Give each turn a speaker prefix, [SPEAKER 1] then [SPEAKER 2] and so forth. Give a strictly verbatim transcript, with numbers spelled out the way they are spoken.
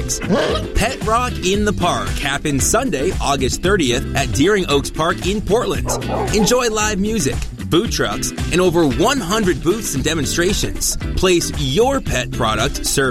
[SPEAKER 1] bags. Pet Rock in the Park happens Sunday, August thirtieth at Deering Oaks Park in Portland. Enjoy live music, food trucks, and over one hundred booths and demonstrations. Place your pet product, service,